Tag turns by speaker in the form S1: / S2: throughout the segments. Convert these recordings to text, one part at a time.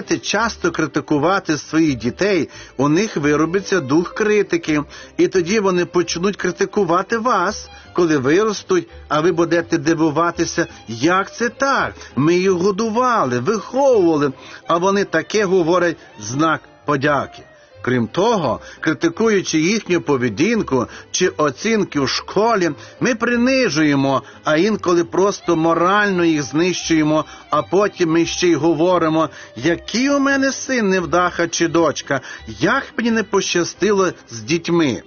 S1: будете часто критикувати своїх дітей, у них виробиться дух критики, і тоді вони почнуть критикувати вас, коли виростуть, а ви будете дивуватися, як це так? Ми їх годували, виховували, а вони таке говорять в знак подяки. Крім того, критикуючи їхню поведінку чи оцінки в школі, ми принижуємо, а інколи просто морально їх знищуємо, а потім ми ще й говоримо, який у мене син невдаха чи дочка, як мені не пощастило з дітьми.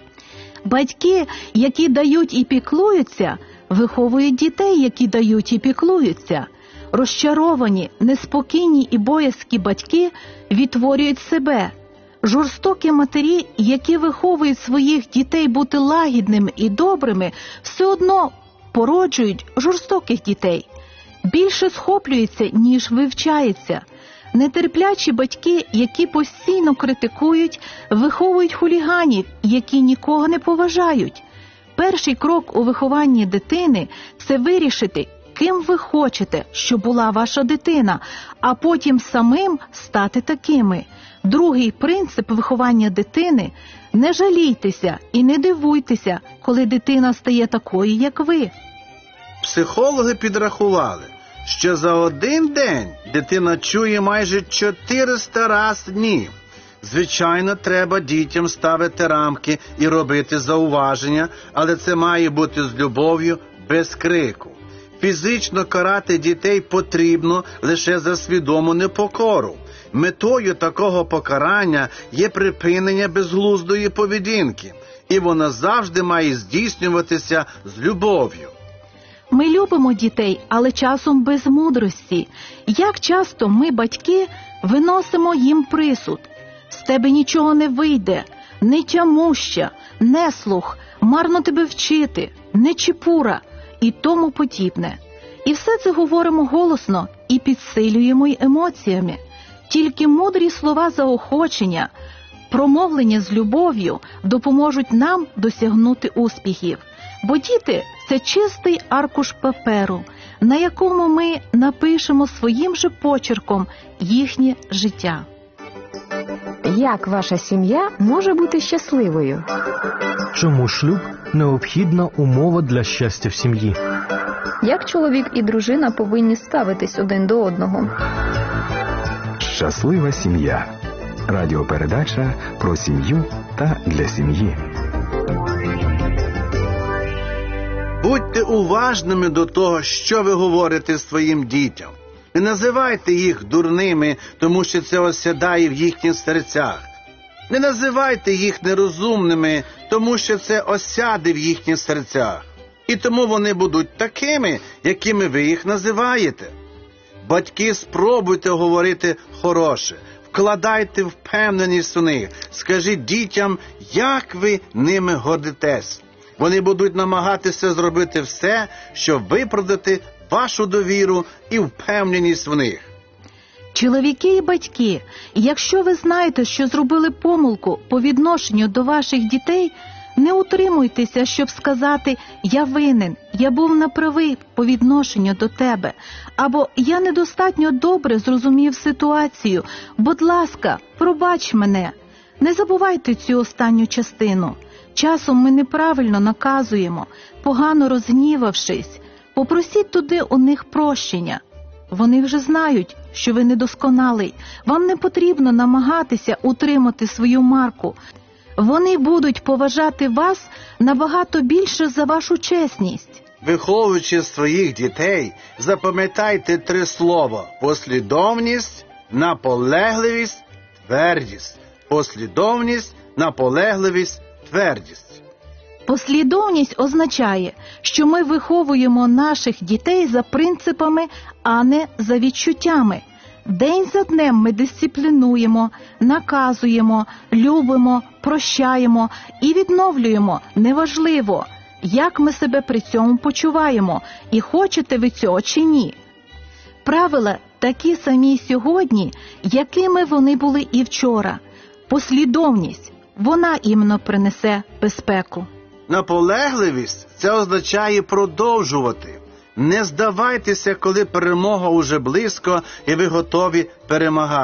S2: Батьки, які дають і піклуються, виховують дітей, які дають і піклуються. Розчаровані, неспокійні і боязкі батьки відтворюють себе. Жорстокі матері, які виховують своїх дітей бути лагідними і добрими, все одно породжують жорстоких дітей. Більше схоплюються, ніж вивчаються. Нетерплячі батьки, які постійно критикують, виховують хуліганів, які нікого не поважають. Перший крок у вихованні дитини – це вирішити, ким ви хочете, щоб була ваша дитина, а потім самим стати такими. Другий принцип виховання дитини – не жалійтеся і не дивуйтеся, коли дитина стає такою, як ви.
S1: Психологи підрахували, що за один день дитина чує майже 400 раз «ні». Звичайно, треба дітям ставити рамки і робити зауваження, але це має бути з любов'ю, без крику. Фізично карати дітей потрібно лише за свідому непокору. Метою такого покарання є припинення безглуздої поведінки, і вона завжди має здійснюватися з любов'ю.
S2: Ми любимо дітей, але часом без мудрості. Як часто ми, батьки, виносимо їм присуд. З тебе нічого не вийде, не тямуща, не слух, марно тебе вчити, не чепура і тому подібне. І все це говоримо голосно і підсилюємо й емоціями. Тільки мудрі слова заохочення, промовлення з любов'ю допоможуть нам досягнути успіхів. Бо діти – це чистий аркуш паперу, на якому ми напишемо своїм же почерком їхнє життя.
S3: Як ваша сім'я може бути щасливою?
S4: Чому шлюб – необхідна умова для щастя в сім'ї?
S5: Як чоловік і дружина повинні ставитись один до одного?
S6: Щаслива сім'я. Радіопередача про сім'ю та для сім'ї.
S1: Будьте уважними до того, що ви говорите своїм дітям. Не називайте їх дурними, тому що це осядає в їхніх серцях. Не називайте їх нерозумними, тому що це осяде в їхніх серцях. І тому вони будуть такими, якими ви їх називаєте. Батьки, спробуйте говорити хороше, вкладайте впевненість у них, скажіть дітям, як ви ними гордитесь. Вони будуть намагатися зробити все, щоб виправдати вашу довіру і впевненість в них.
S2: Чоловіки і батьки, якщо ви знаєте, що зробили помилку по відношенню до ваших дітей, не утримуйтеся, щоб сказати «я винен», «я був неправий по відношенню до тебе», або «я недостатньо добре зрозумів ситуацію, будь ласка, пробач мене». Не забувайте цю останню частину. Часом ми неправильно наказуємо, погано розгнівавшись. Попросіть туди у них прощення. Вони вже знають, що ви недосконалий. Вам не потрібно намагатися утримати свою марку. Вони будуть поважати вас набагато більше за вашу чесність.
S1: Виховуючи своїх дітей, запам'ятайте 3 слова: послідовність, наполегливість, твердість. Послідовність, наполегливість, твердість.
S2: Послідовність означає, що ми виховуємо наших дітей за принципами, а не за відчуттями. День за днем ми дисциплінуємо, наказуємо, любимо, прощаємо і відновлюємо. Неважливо, як ми себе при цьому почуваємо, і хочете ви цього чи ні. Правила такі самі сьогодні, якими вони були і вчора. Послідовність, вона іменно принесе безпеку.
S1: Наполегливість – це означає продовжувати. Не здавайтеся, коли перемога уже близько і ви готові перемагати.